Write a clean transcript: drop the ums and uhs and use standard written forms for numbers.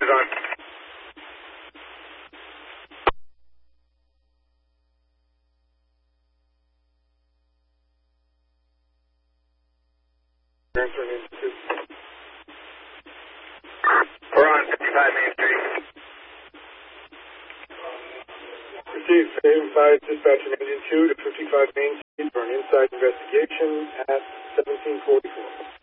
on. We're on 55 Main Street. Received, Phase 5 dispatching engine 2 to 55 Main Street for an inside investigation at 1744.